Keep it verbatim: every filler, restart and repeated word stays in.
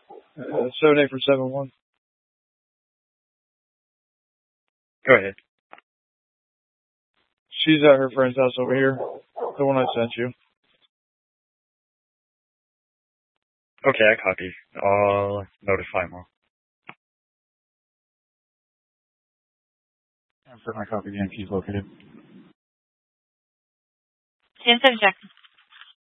Uh, seven eight for seven one. Go ahead. She's at her friend's house over here. The one I sent you. Okay, I copy. I'll notify more. And for my copy, the M P is located. ten seven Jackson.